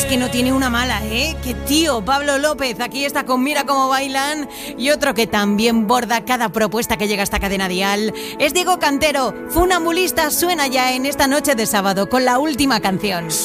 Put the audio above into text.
Es que no tiene una mala, ¿eh? ¡Qué tío! Pablo López, aquí está con Mira cómo bailan. Y otro que también borda cada propuesta que llega a esta cadena dial es Diego Cantero. Funambulista suena ya en esta noche de sábado con la última canción.